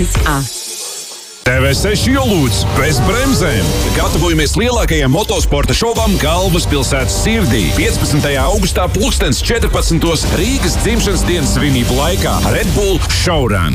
TV6 Jolūds bez bremzēm. Gatavojamies lielākajam motosporta šovam galvaspilsētas sirdī. 15. augustā 14:00 Rīgas dzimšanas dienas svinību laikā Red Bull Showrun.